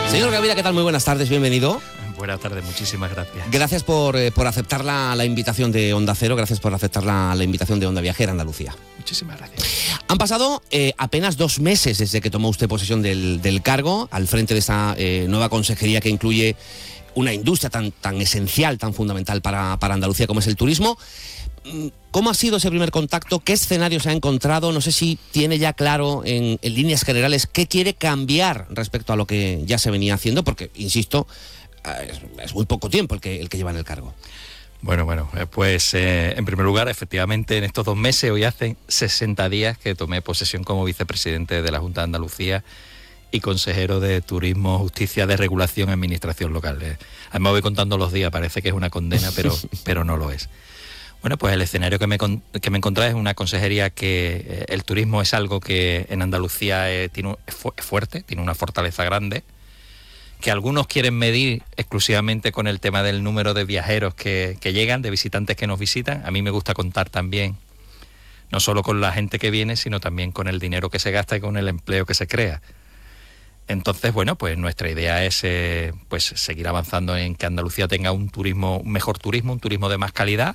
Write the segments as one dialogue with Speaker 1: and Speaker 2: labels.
Speaker 1: Señor Gavira, ¿qué tal? Muy buenas tardes, bienvenido.
Speaker 2: Buenas tardes, muchísimas gracias.
Speaker 1: Gracias por aceptar la invitación de Onda Cero, gracias por aceptar la invitación de Onda Viajera Andalucía.
Speaker 2: Muchísimas gracias.
Speaker 1: Han pasado apenas 2 meses desde que tomó usted posesión del cargo, al frente de esta nueva consejería que incluye una industria tan esencial, tan fundamental para Andalucía como es el turismo. ¿Cómo ha sido ese primer contacto? ¿Qué escenario se ha encontrado? No sé si tiene ya claro en líneas generales qué quiere cambiar respecto a lo que ya se venía haciendo, porque, insisto, es muy poco tiempo el que lleva en el cargo.
Speaker 2: Bueno, pues en primer lugar, efectivamente, en estos 2 meses, hoy hace 60 días que tomé posesión como vicepresidente de la Junta de Andalucía y consejero de Turismo, Justicia, de Regulación y Administración Local. Además voy contando los días, parece que es una condena, pero no lo es. Bueno, pues el escenario que me encontré es una consejería que el turismo es algo que en Andalucía es fuerte, tiene una fortaleza grande, que algunos quieren medir exclusivamente con el tema del número de viajeros que llegan, de visitantes que nos visitan. A mí me gusta contar también, no solo con la gente que viene, sino también con el dinero que se gasta y con el empleo que se crea. Entonces, bueno, pues nuestra idea es pues seguir avanzando en que Andalucía tenga un mejor turismo, un turismo de más calidad.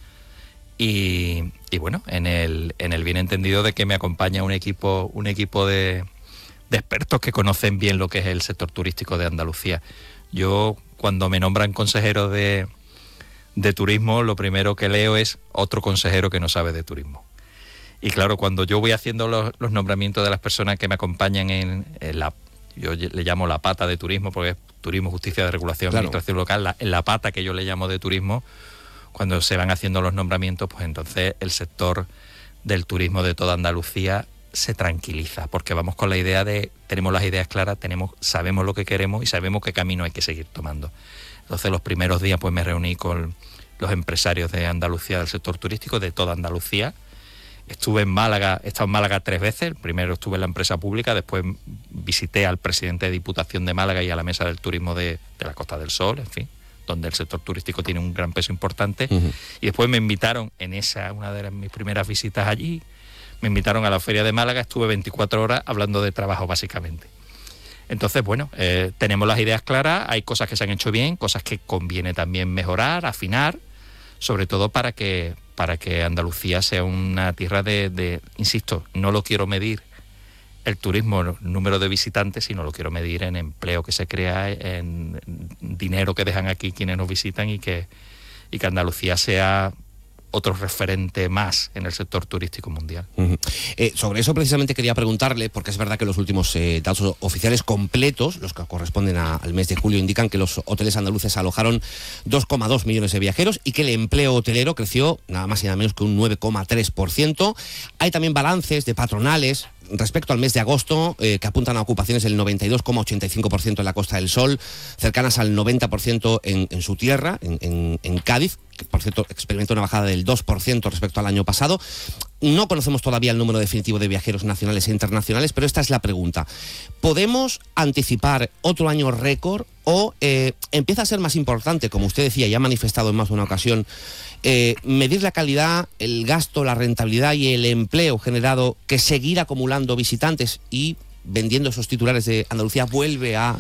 Speaker 2: Y bueno, en el bien entendido de que me acompaña un equipo de expertos que conocen bien lo que es el sector turístico de Andalucía. Yo, cuando me nombran consejero de turismo, lo primero que leo es otro consejero que no sabe de turismo. Y claro, cuando yo voy haciendo los nombramientos de las personas que me acompañan yo le llamo la pata de turismo, porque es turismo, justicia de regulación, claro, administración local, en la pata que yo le llamo de turismo, cuando se van haciendo los nombramientos, pues entonces el sector del turismo de toda Andalucía se tranquiliza, porque vamos con la idea tenemos las ideas claras, sabemos lo que queremos y sabemos qué camino hay que seguir tomando. Entonces los primeros días pues me reuní con los empresarios de Andalucía, del sector turístico, de toda Andalucía. He estado en Málaga 3 veces, primero estuve en la empresa pública, después visité al presidente de Diputación de Málaga y a la mesa del turismo de la Costa del Sol, en fin, donde el sector turístico tiene un gran peso importante. Uh-huh. Y después me invitaron una de mis primeras visitas allí, me invitaron a la Feria de Málaga, estuve 24 horas hablando de trabajo básicamente. Entonces, bueno, tenemos las ideas claras, hay cosas que se han hecho bien, cosas que conviene también mejorar, afinar, sobre todo para que Andalucía sea una tierra insisto, no lo quiero medir el turismo, el número de visitantes, sino lo quiero medir en empleo que se crea, en dinero que dejan aquí quienes nos visitan y que Andalucía sea otro referente más en el sector turístico mundial.
Speaker 1: Uh-huh. Sobre eso precisamente quería preguntarle, porque es verdad que los últimos datos oficiales completos, los que corresponden al mes de julio, indican que los hoteles andaluces alojaron 2,2 millones de viajeros y que el empleo hotelero creció nada más y nada menos que un 9,3%. Hay también balances de patronales respecto al mes de agosto, que apuntan a ocupaciones del 92,85% en la Costa del Sol, cercanas al 90% en su tierra, en Cádiz, que por cierto experimenta una bajada del 2% respecto al año pasado. No conocemos todavía el número definitivo de viajeros nacionales e internacionales, pero esta es la pregunta. ¿Podemos anticipar otro año récord o empieza a ser más importante, como usted decía y ha manifestado en más de una ocasión, medir la calidad, el gasto, la rentabilidad y el empleo generado que seguir acumulando visitantes y vendiendo esos titulares de Andalucía vuelve a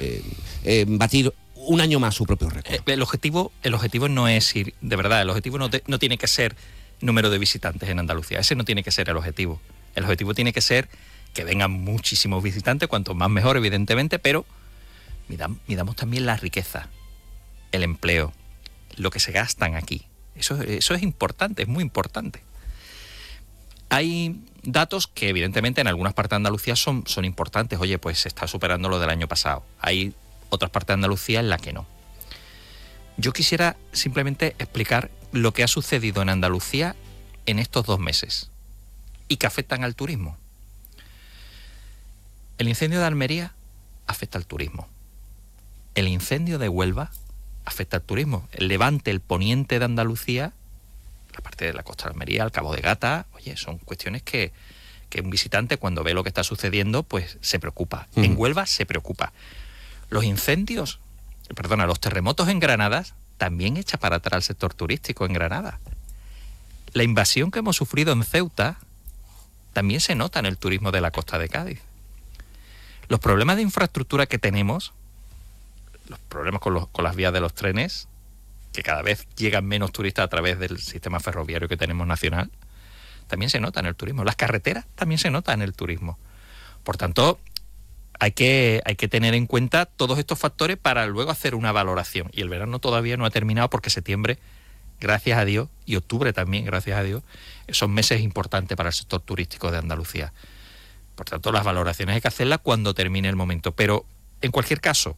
Speaker 1: batir un año más su propio récord?
Speaker 2: El objetivo no es ir, de verdad, el objetivo no tiene que ser número de visitantes en Andalucía, ese no tiene que ser el objetivo. El objetivo tiene que ser que vengan muchísimos visitantes, cuanto más mejor, evidentemente, pero midamos también la riqueza, el empleo, lo que se gastan aquí. Eso es importante, es muy importante. Hay datos que evidentemente en algunas partes de Andalucía son importantes. Oye, pues se está superando lo del año pasado. Hay otras partes de Andalucía en las que no. Yo quisiera simplemente explicar lo que ha sucedido en Andalucía en estos 2 meses y que afectan al turismo. El incendio de Almería afecta al turismo. El incendio de Huelva afecta al turismo. El levante, el poniente de Andalucía, la parte de la costa de Almería, el Cabo de Gata, oye, son cuestiones que un visitante cuando ve lo que está sucediendo, pues se preocupa. En Huelva se preocupa. Los terremotos en Granada también echa para atrás el sector turístico en Granada. La invasión que hemos sufrido en Ceuta también se nota en el turismo de la costa de Cádiz. Los problemas de infraestructura que tenemos los problemas con las vías de los trenes, que cada vez llegan menos turistas a través del sistema ferroviario que tenemos nacional, también se nota en el turismo. Las carreteras también se nota en el turismo. Por tanto, hay que tener en cuenta todos estos factores para luego hacer una valoración. Y el verano todavía no ha terminado porque septiembre, gracias a Dios, y octubre también, gracias a Dios, son meses importantes para el sector turístico de Andalucía. Por tanto, las valoraciones hay que hacerlas cuando termine el momento. Pero, en cualquier caso,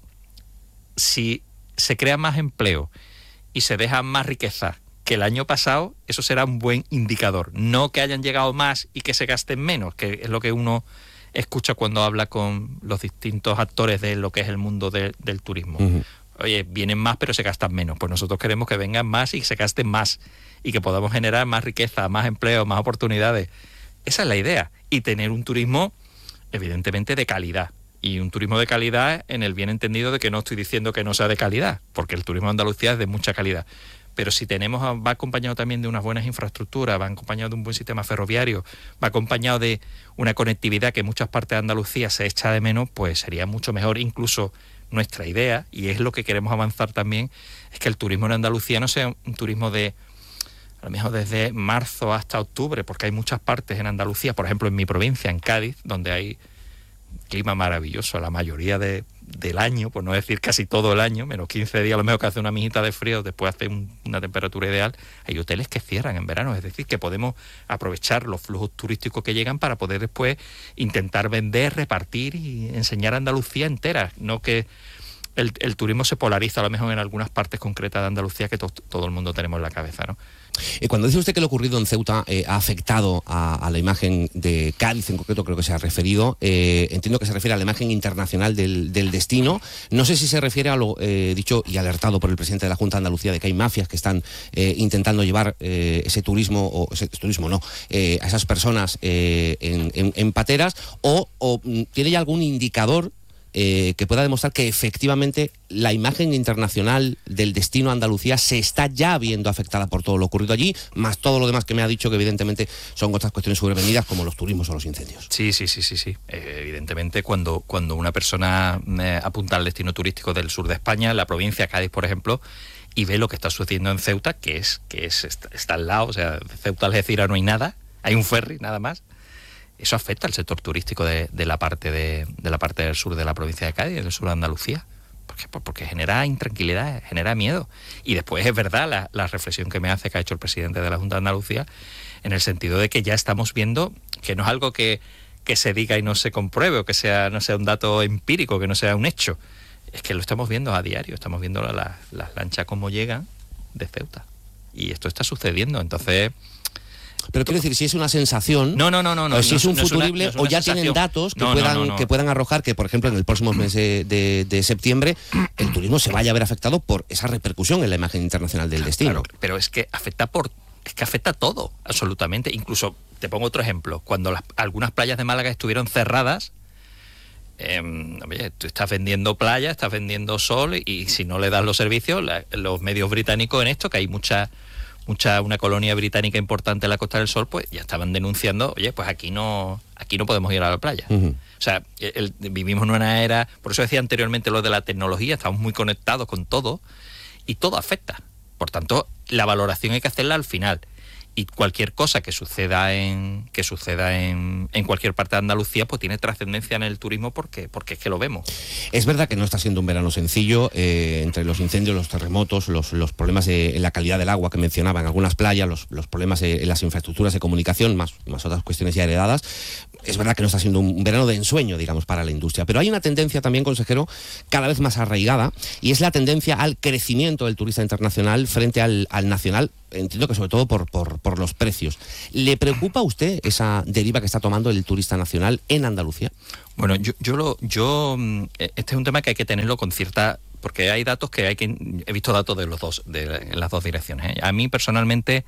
Speaker 2: si se crea más empleo y se deja más riqueza que el año pasado, eso será un buen indicador. No que hayan llegado más y que se gasten menos, que es lo que uno escucha cuando habla con los distintos actores de lo que es el mundo del turismo. Uh-huh. Oye, vienen más pero se gastan menos. Pues nosotros queremos que vengan más y que se gasten más y que podamos generar más riqueza, más empleo, más oportunidades. Esa es la idea. Y tener un turismo, evidentemente, de calidad. Y un turismo de calidad en el bien entendido de que no estoy diciendo que no sea de calidad, porque el turismo de Andalucía es de mucha calidad. Pero si va acompañado también de unas buenas infraestructuras, va acompañado de un buen sistema ferroviario, va acompañado de una conectividad que en muchas partes de Andalucía se echa de menos, pues sería mucho mejor. Incluso nuestra idea, y es lo que queremos avanzar también, es que el turismo en Andalucía no sea un turismo de, a lo mejor desde marzo hasta octubre, porque hay muchas partes en Andalucía, por ejemplo en mi provincia, en Cádiz, donde hay clima maravilloso la mayoría del año, por no decir casi todo el año, menos 15 días a lo mejor que hace una mijita de frío, después hace una temperatura ideal. Hay hoteles que cierran en verano, es decir, que podemos aprovechar los flujos turísticos que llegan para poder después intentar vender, repartir y enseñar a Andalucía entera, no que el turismo se polariza a lo mejor en algunas partes concretas de Andalucía que todo el mundo tenemos en la cabeza, ¿no?
Speaker 1: Cuando dice usted que lo ocurrido en Ceuta ha afectado a la imagen de Cádiz, en concreto creo que se ha referido, entiendo que se refiere a la imagen internacional del destino. No sé si se refiere a lo dicho y alertado por el presidente de la Junta de Andalucía de que hay mafias que están intentando llevar ese turismo, a esas personas en pateras, o tiene ya algún indicador que pueda demostrar que efectivamente la imagen internacional del destino Andalucía se está ya viendo afectada por todo lo ocurrido allí, más todo lo demás que me ha dicho, que evidentemente son otras cuestiones sobrevenidas como los turismos o los incendios.
Speaker 2: Sí. Evidentemente cuando una persona apunta al destino turístico del sur de España, la provincia de Cádiz, por ejemplo, y ve lo que está sucediendo en Ceuta, está al lado, o sea, de Ceuta a Algeciras no hay nada, hay un ferry nada más. Eso afecta al sector turístico de la parte del sur de la provincia de Cádiz, del sur de Andalucía. ¿Por qué? Porque genera intranquilidad, genera miedo. Y después es verdad la reflexión que ha hecho el presidente de la Junta de Andalucía, en el sentido de que ya estamos viendo que no es algo que se diga y no se compruebe, o que no sea un dato empírico, que no sea un hecho. Es que lo estamos viendo a diario, estamos viendo las lanchas cómo llegan de Ceuta. Y esto está sucediendo, entonces...
Speaker 1: Pero quiero decir, si es una sensación,
Speaker 2: no,
Speaker 1: o si es un futurible, o ya tienen datos que puedan arrojar que, por ejemplo, en el próximo mes de septiembre, el turismo se vaya a ver afectado por esa repercusión en la imagen internacional del destino. Claro,
Speaker 2: pero es que afecta todo, absolutamente. Incluso, te pongo otro ejemplo, cuando algunas playas de Málaga estuvieron cerradas, tú estás vendiendo playa, estás vendiendo sol, y si no le das los servicios, los medios británicos en esto, que hay una colonia británica importante en la Costa del Sol, pues ya estaban denunciando, oye, pues aquí no podemos ir a la playa. Uh-huh. O sea, vivimos en una era, por eso decía anteriormente lo de la tecnología, estamos muy conectados con todo y todo afecta. Por tanto, la valoración hay que hacerla al final. Y cualquier cosa que suceda en cualquier parte de Andalucía, pues tiene trascendencia en el turismo porque es que lo vemos.
Speaker 1: Es verdad que no está siendo un verano sencillo, entre los incendios, los terremotos, los problemas en la calidad del agua que mencionaba en algunas playas, los problemas en las infraestructuras de comunicación, más otras cuestiones ya heredadas. Es verdad que no está siendo un verano de ensueño, digamos, para la industria. Pero hay una tendencia también, consejero, cada vez más arraigada, y es la tendencia al crecimiento del turista internacional frente al nacional. Entiendo que sobre todo por los precios. ¿Le preocupa a usted esa deriva que está tomando el turista nacional en Andalucía?
Speaker 2: Bueno, este es un tema que hay que tenerlo con cierta... Porque hay datos he visto datos de en las dos direcciones. A mí personalmente...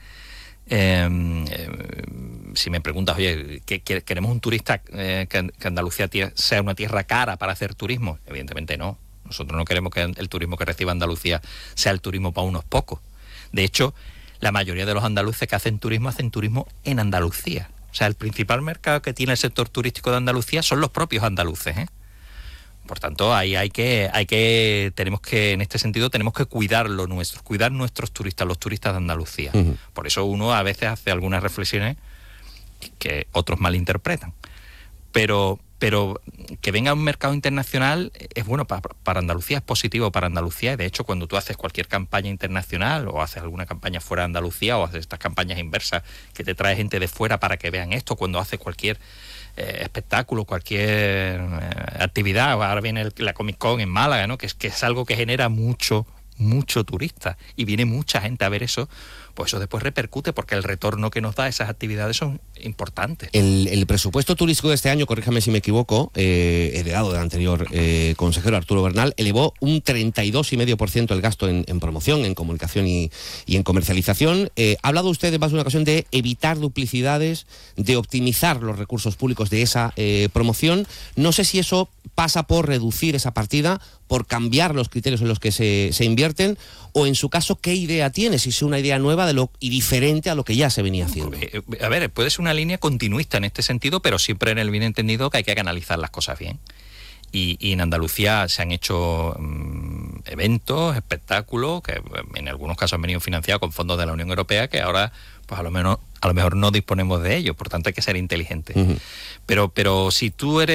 Speaker 2: si me preguntas, oye, ¿queremos un turista que Andalucía sea una tierra cara para hacer turismo? Evidentemente no. Nosotros no queremos que el turismo que reciba Andalucía sea el turismo para unos pocos. De hecho, la mayoría de los andaluces que hacen turismo en Andalucía. O sea, el principal mercado que tiene el sector turístico de Andalucía son los propios andaluces, Por tanto, tenemos que, en este sentido, tenemos que cuidar nuestros turistas, los turistas de Andalucía. Uh-huh. Por eso uno a veces hace algunas reflexiones que otros malinterpretan. Pero que venga un mercado internacional es bueno para Andalucía, es positivo para Andalucía. Y de hecho, cuando tú haces cualquier campaña internacional o haces alguna campaña fuera de Andalucía o haces estas campañas inversas que te trae gente de fuera para que vean esto, cuando haces cualquier espectáculo, cualquier actividad, ahora viene la Comic Con en Málaga, ¿no? que es algo que genera mucho turista y viene mucha gente a ver eso, pues eso después repercute porque el retorno que nos da esas actividades son importantes.
Speaker 1: El presupuesto turístico de este año, corríjame si me equivoco, heredado del anterior consejero Arturo Bernal, elevó un 32,5% el gasto en promoción, en comunicación y en comercialización. Ha hablado usted en más de una ocasión de evitar duplicidades, de optimizar los recursos públicos de esa promoción. No sé si eso pasa por reducir esa partida, por cambiar los criterios en los que se invierten, o en su caso, ¿qué idea tiene? Si es una idea nueva y diferente a lo que ya se venía haciendo.
Speaker 2: A ver, puede ser una línea continuista en este sentido, pero siempre en el bien entendido que hay que analizar las cosas bien. Y en Andalucía se han hecho eventos, espectáculos, que en algunos casos han venido financiados con fondos de la Unión Europea, que ahora pues a lo mejor no disponemos de ellos, por tanto hay que ser inteligentes. Uh-huh. Pero si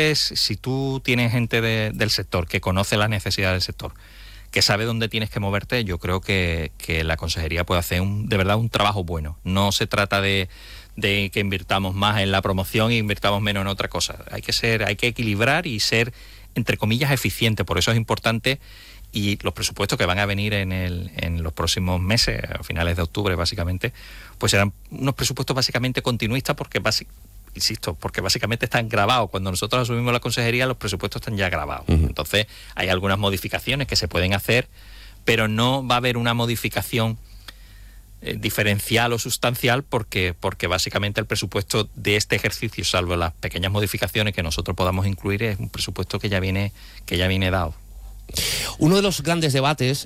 Speaker 2: tú tienes gente del sector que conoce las necesidades del sector, que sabe dónde tienes que moverte, yo creo que la consejería puede hacer de verdad un trabajo bueno. No se trata de que invirtamos más en la promoción e invirtamos menos en otra cosa. Hay que equilibrar y ser, entre comillas, eficiente. Por eso es importante, y los presupuestos que van a venir en los próximos meses, a finales de octubre básicamente, pues serán unos presupuestos básicamente continuistas porque básicamente están grabados. Cuando nosotros asumimos la consejería, los presupuestos están ya grabados. Uh-huh. Entonces hay algunas modificaciones que se pueden hacer, pero no va a haber una modificación diferencial o sustancial porque básicamente el presupuesto de este ejercicio, salvo las pequeñas modificaciones que nosotros podamos incluir, es un presupuesto que ya viene dado.
Speaker 1: Uno de los grandes debates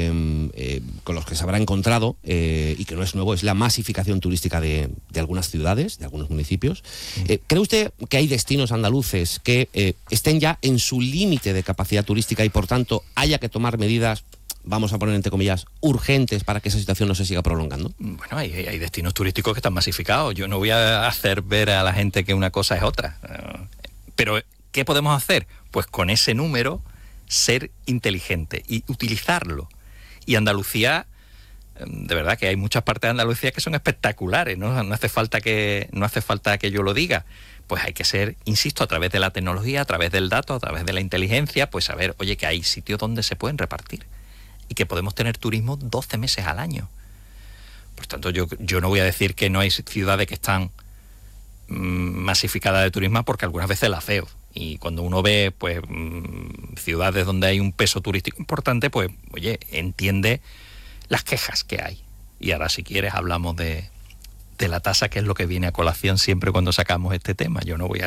Speaker 1: con los que se habrá encontrado, y que no es nuevo, es la masificación turística de algunas ciudades, de algunos municipios. ¿Cree usted que hay destinos andaluces que estén ya en su límite de capacidad turística y por tanto haya que tomar medidas, vamos a poner entre comillas, urgentes para que esa situación no se siga prolongando?
Speaker 2: Bueno, hay destinos turísticos que están masificados. Yo no voy a hacer ver a la gente que una cosa es otra. Pero, ¿qué podemos hacer? Pues con ese número ser inteligente y utilizarlo. Y Andalucía, de verdad que hay muchas partes de Andalucía que son espectaculares, no hace falta que yo lo diga. Pues hay que ser, insisto, a través de la tecnología, a través del dato, a través de la inteligencia, pues saber, oye, que hay sitios donde se pueden repartir y que podemos tener turismo 12 meses al año. Por tanto, yo no voy a decir que no hay ciudades que están masificadas de turismo, porque algunas veces las veo. Y cuando uno ve pues ciudades donde hay un peso turístico importante, pues oye, entiende las quejas que hay. Y ahora, si quieres, hablamos de la tasa, que es lo que viene a colación siempre cuando sacamos este tema. Yo no voy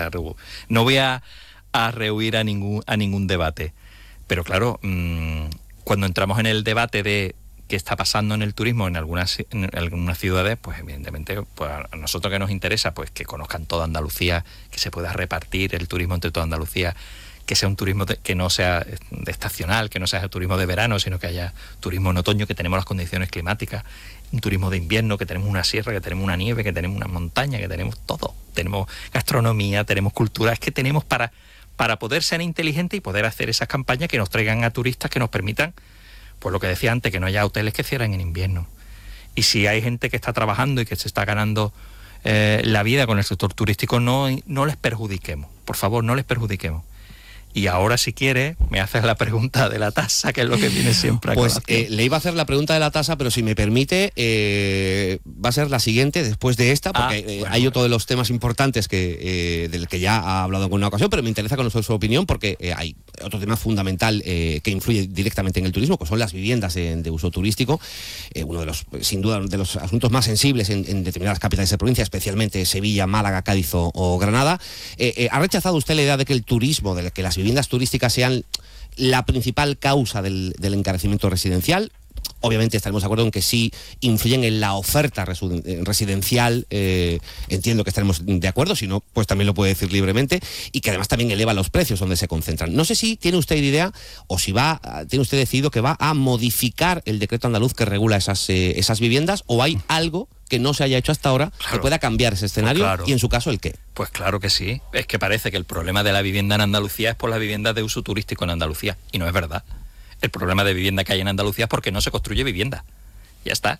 Speaker 2: a rehuir a ningún debate. Pero claro, cuando entramos en el debate de qué está pasando en el turismo en algunas ciudades, pues evidentemente pues a nosotros que nos interesa pues que conozcan toda Andalucía, que se pueda repartir el turismo entre toda Andalucía, que sea un turismo que no sea estacional, que no sea turismo de verano, sino que haya turismo en otoño, que tenemos las condiciones climáticas, un turismo de invierno, que tenemos una sierra, que tenemos una nieve, que tenemos una montaña, que tenemos todo, tenemos gastronomía, tenemos cultura, es que tenemos para poder ser inteligentes y poder hacer esas campañas que nos traigan a turistas, que nos permitan, pues lo que decía antes, que no haya hoteles que cierren en invierno. Y si hay gente que está trabajando y que se está ganando la vida con el sector turístico, no les perjudiquemos. Por favor, no les perjudiquemos. Y ahora, si quieres, me haces la pregunta de la tasa, que es lo que viene siempre a colación.
Speaker 1: Pues le iba a hacer la pregunta de la tasa, pero si me permite, va a ser la siguiente después de esta, porque hay otro de los temas importantes del que ya ha hablado en una ocasión, pero me interesa conocer su opinión, porque hay otro tema fundamental que influye directamente en el turismo, que son las viviendas de uso turístico. Uno de los, sin duda, de los asuntos más sensibles en determinadas capitales de provincia, especialmente Sevilla, Málaga, Cádiz o Granada. ¿Ha rechazado usted la idea de que el turismo, de que las viviendas turísticas sean la principal causa del encarecimiento residencial? obviamente estaremos de acuerdo en que sí influyen en la oferta residencial, entiendo que estaremos de acuerdo, si no, pues también lo puede decir libremente, y que además también eleva los precios donde se concentran. No sé si tiene usted idea o si tiene usted decidido que va a modificar el decreto andaluz que regula esas viviendas, o hay algo que no se haya hecho hasta ahora, claro, que pueda cambiar ese escenario, pues claro. Y en su caso, ¿el qué?
Speaker 2: Pues claro que sí. Es que parece que el problema de la vivienda en Andalucía es por las viviendas de uso turístico en Andalucía, y no es verdad. El problema de vivienda que hay en Andalucía es porque no se construye vivienda. Ya está.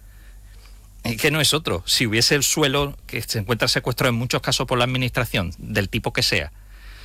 Speaker 2: Es que no es otro. Si hubiese el suelo que se encuentra secuestrado en muchos casos por la administración, del tipo que sea,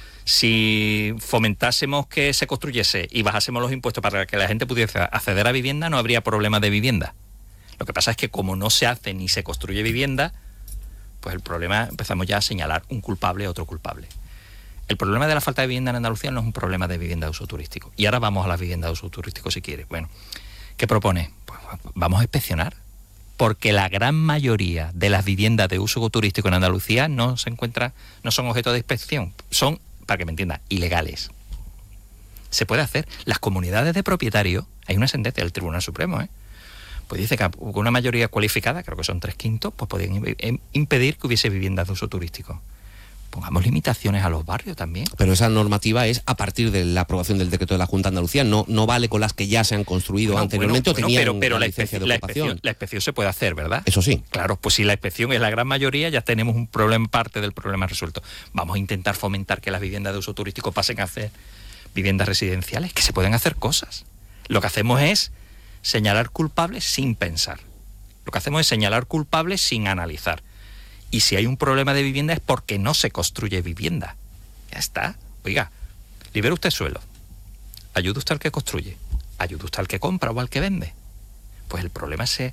Speaker 2: si fomentásemos que se construyese y bajásemos los impuestos para que la gente pudiese acceder a vivienda, no habría problema de vivienda. Lo que pasa es que como no se hace ni se construye vivienda, pues el problema, empezamos ya a señalar un culpable a otro culpable. El problema de la falta de vivienda en Andalucía no es un problema de vivienda de uso turístico. Y ahora vamos a las viviendas de uso turístico si quiere. Bueno, ¿qué propone? Pues vamos a inspeccionar. Porque la gran mayoría de las viviendas de uso turístico en Andalucía no son objeto de inspección. Son, para que me entienda, ilegales. Se puede hacer. Las comunidades de propietarios, hay una sentencia del Tribunal Supremo, pues dice que con una mayoría cualificada, creo que son 3/5, pues podían impedir que hubiese viviendas de uso turístico. Pongamos limitaciones a los barrios también.
Speaker 1: Pero esa normativa es a partir de la aprobación del decreto de la Junta de Andalucía, no vale con las que ya se han construido anteriormente,
Speaker 2: pero la inspección se puede hacer, ¿verdad?
Speaker 1: Eso sí.
Speaker 2: Claro, pues si la inspección es la gran mayoría, ya tenemos un problema, parte del problema resuelto. Vamos a intentar fomentar que las viviendas de uso turístico pasen a ser viviendas residenciales, que se pueden hacer cosas. Lo que hacemos es señalar culpables sin pensar. Lo que hacemos es señalar culpables sin analizar. Y si hay un problema de vivienda es porque no se construye vivienda. Ya está. Oiga, libere usted suelo. Ayude usted al que construye. Ayude usted al que compra o al que vende. Pues el problema se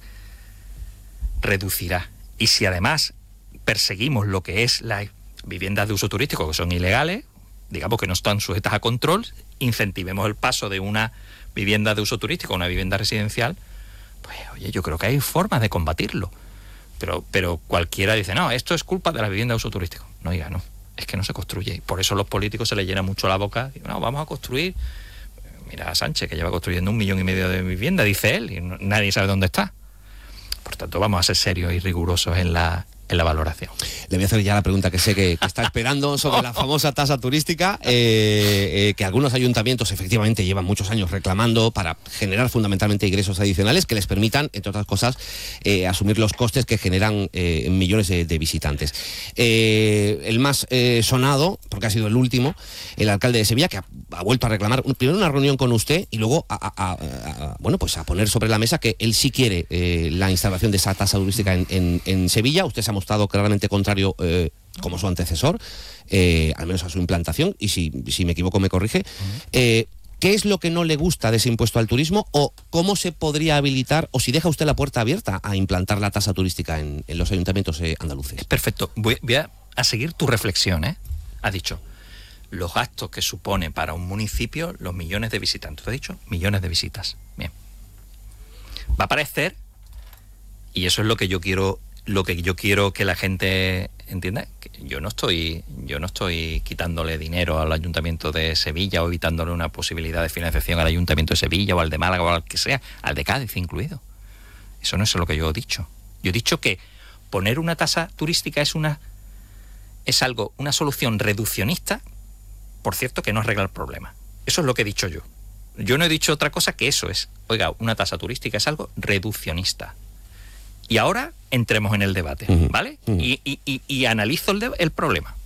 Speaker 2: reducirá. Y si además perseguimos lo que es las viviendas de uso turístico, que son ilegales, digamos que no están sujetas a control, incentivemos el paso de una vivienda de uso turístico a una vivienda residencial, pues oye, yo creo que hay formas de combatirlo. Pero cualquiera dice, no, esto es culpa de la vivienda de uso turístico. No, diga, no, es que no se construye. Y por eso a los políticos se les llena mucho la boca. Digo, no, vamos a construir. Mira a Sánchez, que lleva construyendo 1,5 millones de viviendas, dice él, y nadie sabe dónde está. Por tanto, vamos a ser serios y rigurosos en la valoración.
Speaker 1: Le voy a hacer ya la pregunta que sé que está esperando sobre la famosa tasa turística, que algunos ayuntamientos efectivamente llevan muchos años reclamando para generar fundamentalmente ingresos adicionales que les permitan, entre otras cosas, asumir los costes que generan millones de visitantes. El más sonado, porque ha sido el último, el alcalde de Sevilla, que ha vuelto a reclamar primero una reunión con usted y luego pues a poner sobre la mesa que él sí quiere la instalación de esa tasa turística en Sevilla. Usted se ha mostrado claramente contrario como su antecesor, al menos a su implantación, y si me equivoco me corrige. ¿Qué es lo que no le gusta de ese impuesto al turismo, o cómo se podría habilitar, o si deja usted la puerta abierta a implantar la tasa turística en los ayuntamientos andaluces?
Speaker 2: Perfecto, voy a seguir tu reflexión. Has dicho los gastos que supone para un municipio los millones de visitantes. ¿Te has dicho? Millones de visitas. Bien. Va a parecer, y eso es lo que yo quiero que la gente entienda, que yo no estoy quitándole dinero al Ayuntamiento de Sevilla o evitándole una posibilidad de financiación al Ayuntamiento de Sevilla o al de Málaga o al que sea, al de Cádiz incluido. Eso no es lo que yo he dicho. Yo he dicho que poner una tasa turística es una solución reduccionista, por cierto, que no arregla el problema. Eso es lo que he dicho yo. Yo no he dicho otra cosa que eso es. Oiga, una tasa turística es algo reduccionista. Y ahora entremos en el debate, ¿vale? Y analizo el problema.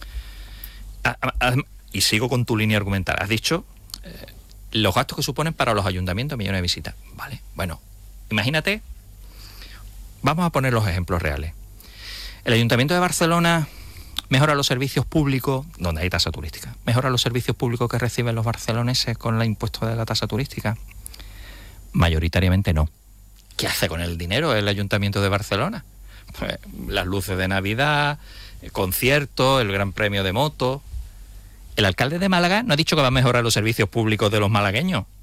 Speaker 2: Y sigo con tu línea argumental. Has dicho los gastos que suponen para los ayuntamientos millones de visitas. Vale, bueno, imagínate, vamos a poner los ejemplos reales. El Ayuntamiento de Barcelona mejora los servicios públicos, donde hay tasa turística. Mejora los servicios públicos que reciben los barceloneses con el impuesto de la tasa turística. Mayoritariamente no. ¿Qué hace con el dinero el Ayuntamiento de Barcelona? Pues, las luces de Navidad, el concierto, el Gran Premio de moto. El alcalde de Málaga no ha dicho que va a mejorar los servicios públicos de los malagueños.